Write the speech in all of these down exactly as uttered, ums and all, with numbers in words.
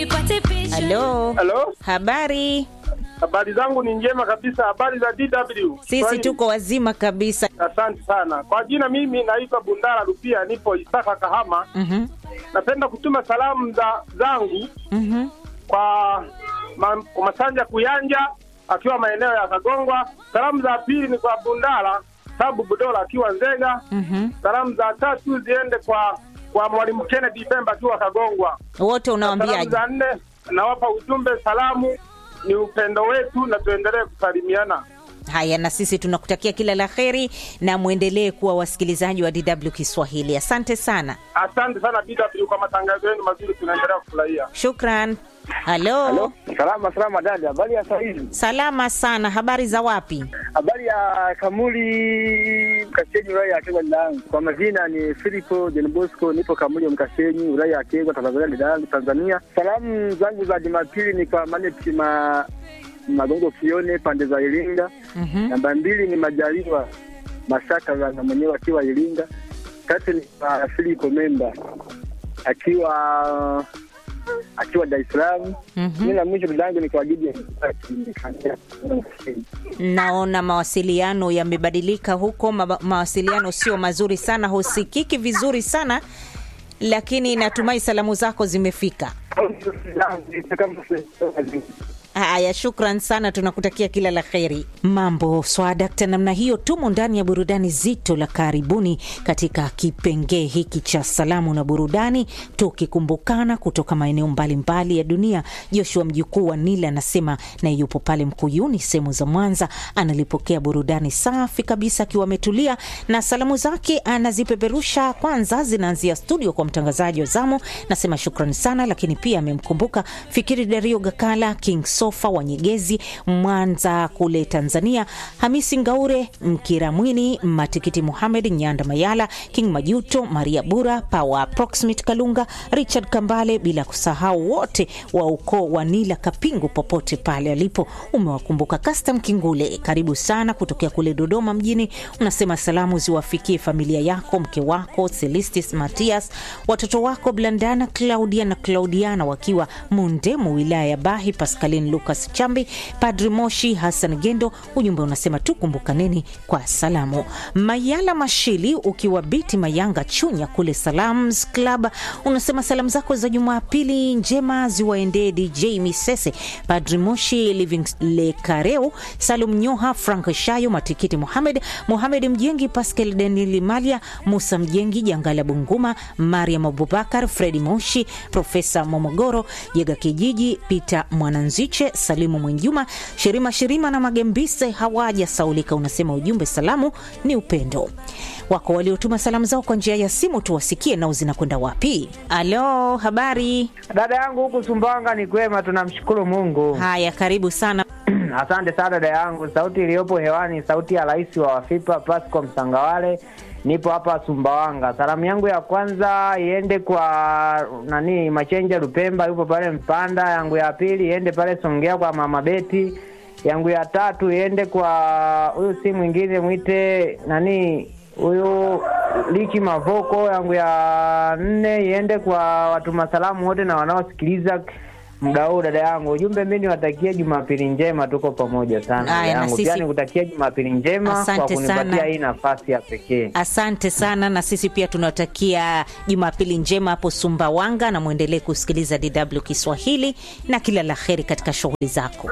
Halo. Halo. Habari? Habari zangu ni njema kabisa. Habari za D W? Sisi Swahili. Tuko wazima kabisa. Asante sana. Kwa jina mimi naitwa Bundara Rupia, nipo Isaka Kahama. Mhm. Napenda kutuma salamu za zangu Mhm. kwa ma, Masanja Kuyanja akiwa maeneo ya Kagongwa. Salamu za pili ni kwa Bundara Sabu Budola akiwa Nzega. Mhm. Salamu za tatu ziende kwa kwa Mwalimu Kennedy Pemba akiwa Kagongwa. Wote unawaambiaje? Salamu za nne nawapa ujumbe, salamu ni upendo wetu na tuendelee kusalimiana. Haya, na sisi tunakutakia kila la kheri na muendelee kuwa wasikilizaji wa D W Kiswahili. Asante sana. Asante sana D W kwa matangazo yenu mazuri, tunaendelea kufurahia. Shukran. Halo. Halo. Salama salama dada. Habari ya sahihi? Salama sana. Habari za wapi? Habari ya Kamuli Mkasenyi wilaya ya Kegwa Dangu. Kwa majina ni Filipo John Bosco, nipo Kamuli Mkasenyi wilaya ya Kegwa Tanzania Tanzania. Salamu zangu za Jumapili ni kwa Maneti ma Magongo Kione pande za Iringa. Mhm. Namba mbili ni Majaliwa Mashaka na mwenyewe akiwa Iringa. Tatu ni kwa Filipo Memba akiwa akiwa Dar es Salaam. Mhm. Mimi na mwisho zangu ni kwa ajili ya naona mawasiliano yamebadilika huko. Ma- mawasiliano sio mazuri sana, husikiki vizuri sana, lakini natumai salamu zako zimefika. Haya, shukran sana, tunakutakia kila la kheri. Mambo swadakta namna hiyo. Tumo ndani ya burudani zito la karibuni katika kipengee hiki cha salamu na burudani, tukikumbukana kutoka maeneo mbalimbali ya dunia. Joshua mjukuu wa Nila anasema na yupo pale Mkuyuni sehemu za Mwanza, analipokea burudani safi kabisa akiwa ametulia, na salamu zake anazipeperusha. Kwanza zinaanzia studio kwa mtangazaji wa zamu, nasema shukrani sana, lakini pia amemkumbuka Fikiri Dario Gakala, King Sofa wa Nyegezi Mwanza kule Tanzania, Hamisi Ngaure Mkiramwini, Matikiti Muhammad Nyanda Mayala, King Majuto, Maria Bura, Power Approximate Kalunga, Richard Kambale, bila kusahau wote wa ukoo wa Nila Kapingu popote pale alipo. Umewakumbuka Custom Kingule, karibu sana kutokea kule Dodoma mjini. Unasema salamu ziwafikie familia yako, mke wako Celestis Matias, watoto wako Blandana, Claudia na Claudiana wakiwa Mundemu wilaya ya Bahi, Pascaline Lucas Chambi, Padri Moshi, Hassan Gendo. Ujumbe unasema tukumbukaneni kwa salamu. Mayala Mashili ukiwa Biti Mayanga Chunya kule Salams Club, unasema salamu zako za Jumapili njema ziwaendee D J Misese, Padri Moshi, Living Le Kareu, Salum Nyoha, Frank Shayo, Matikiti Muhammad, Muhammad Mjengi, Pascal Daniel Malia, Musa Mjengi, Jangala Bunguma, Mariam Abubakar, Fredi Moshi, Profesa Momogoro, Yega Kijiji, Peter Mwananziche, Salimu Mwenjuma, Shirima Shirima na Magembise hawaja saulika. Unasema ujumbe salamu ni upendo. Wako waliotuma salamu zao kwa njia ya simu, tuwasikie nao zinakwenda wapi. Alo, habari? Dada yangu huku Sumbawanga ni kwema, tunamshukuru Mungu. Haya, karibu sana. Asante sana dada yangu. Sauti iliyopo hewani sauti ya rais wa Wafipa Pasco Msangawale. Nipo hapa Sumbawanga. Salamu yangu ya kwanza iende kwa nani Machenja Lupemba yupo pale Mpanda. Yangu ya pili iende pale Songea kwa Mama Beti. Yangu ya tatu iende kwa huyu si mwingine mwite nani huyu Liki Mavoko. Yangu ya nne iende kwa watu masalamu wote na wanaosikiliza muda huu dada yangu. Ujumbe mimi niwatakia Jumapili njema, tuko pamoja sana dada yangu. Pia nikutakia Jumapili njema kwa kunipatia hii nafasi ya pekee. Asante sana, na sisi pia tunawatakia Jumapili njema hapo Sumbawanga, na muendelee kusikiliza D W Kiswahili na kila la kheri katika shughuli zako.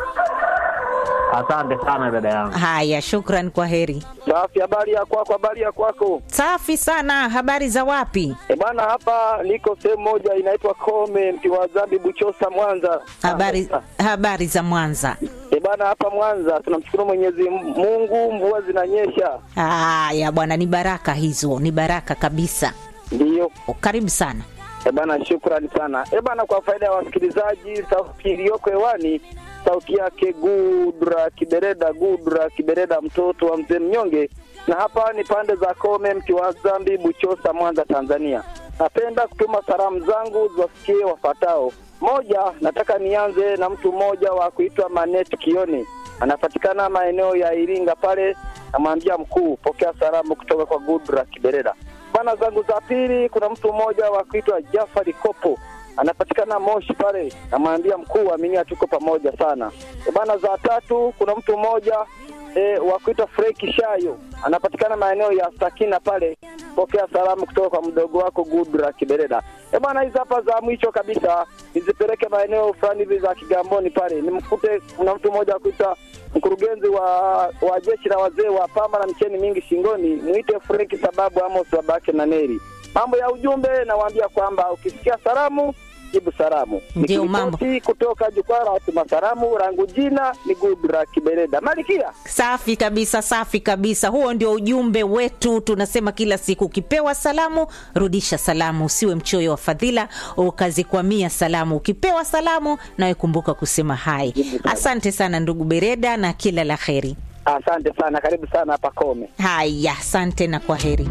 Asante sana dada yangu. Haya, shukran, kwa heri. Safi, habari ya kwako? Habari ya kwako? Safi sana. Habari za wapi? E bana, hapa niko sehemu moja inaitwa Kome mkiwa Zambi Buchosa Mwanza. Habari habari za Mwanza? E bana, hapa Mwanza tunamshukuru Mwenyezi Mungu, mvua zinanyesha. Haya bwana, ni baraka hizo, ni baraka kabisa. Ndio. Karibu sana. E bana, shukrani sana. E bana, kwa faida ya wasikilizaji, sauti iliyoko hewani sauti yake Gudra Kibereda, Gudra Kibereda, mtoto wa mzee mnyonge, na hapa ni pande za Kome mkiwa Zambi Buchosa Mwanza Tanzania. Napenda kutuma salamu zangu ziwafikie wafuatao. Moja, nataka nianze na mtu mmoja wa kuitwa Maneti Kioni, anapatikana maeneo ya Iringa pale, namwambia mkuu, pokea salamu kutoka kwa Gudra Kibereda. Bana zangu za pili, kuna mtu mmoja wa kuitwa Jafari Kopo, anapatikana Moshi pale, namwambia mkuu amini tuko pamoja sana. E bana, za tatu kuna mtu mmoja e, wa kuitwa Freki Shayo, anapatikana maeneo ya Sakina pale, pokea salamu kutoka kwa mdogo wako Gudra Kibereda. E bana, hizi hapa za mwisho kabisa nizipeleke maeneo fulani hivi za Kigamboni pale, nimkute kuna mtu mmoja wa kuitwa mkurugenzi wa wa jeshi la wazee wa pamba na mcheni mingi shingoni, muite Freki sababu Amos babake na Neri. Mambo ya ujumbe nawaambia kwamba ukisikia salamu jibu salamu. Ndio mambo kutoka jukwaa la watu masalamu, rangu jina ni Gudra Kibereda. Malikia. Safi kabisa, safi kabisa. Huo ndio ujumbe wetu. Tunasema kila siku ukipewa salamu, rudisha salamu. Usiwe mchoyo wa fadhila, ukazikwamia salamu. Ukipewa salamu, nawe kumbuka kusema hai. Asante sana ndugu Bereda na kila la kheri. Asante sana, karibu sana hapa Kome. Haya, asante na kwaheri.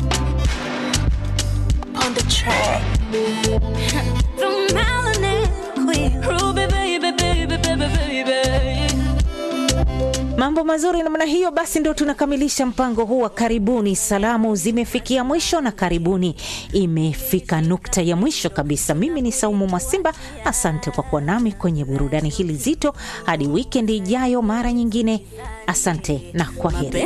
On the track, the melanin queen, Ruby baby baby baby baby. Mambo mazuri namna hiyo. Basi ndio tunakamilisha mpango huu wa karibuni. Salamu zimefikia mwisho na karibuni imefika nukta ya mwisho kabisa. Mimi ni Saumu Mwasimba, asante kwa kuwa nami kwenye burudani hili zito. Hadi weekend ijayo mara nyingine, asante na kwaheri.